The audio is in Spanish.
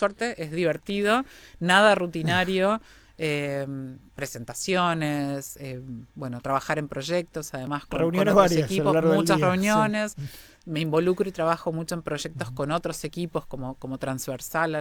suerte es divertido, nada rutinario. Presentaciones, bueno, trabajar en proyectos, además con Reuniones otros varias equipos, a lo largo del muchas día, reuniones. sí. Me involucro y trabajo mucho en proyectos con otros equipos como transversal